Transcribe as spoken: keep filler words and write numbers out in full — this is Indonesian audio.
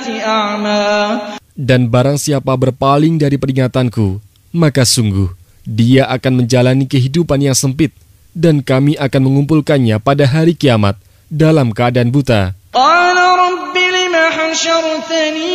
Dan barang siapa berpaling dari peringatanku, maka sungguh dia akan menjalani kehidupan yang sempit, dan kami akan mengumpulkannya pada hari kiamat dalam keadaan buta.